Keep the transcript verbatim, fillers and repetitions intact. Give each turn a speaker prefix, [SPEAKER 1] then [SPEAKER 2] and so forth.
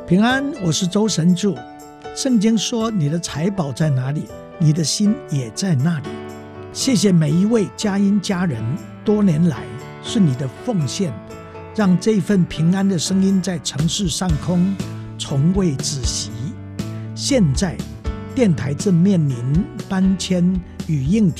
[SPEAKER 1] 平安，我是周神助。圣经说，你的财宝在哪里，你的心也在那里。谢谢每一位佳音家人，多年来是你的奉献，让这份平安的声音在城市上空从未止息。现在电台正面临搬迁与硬体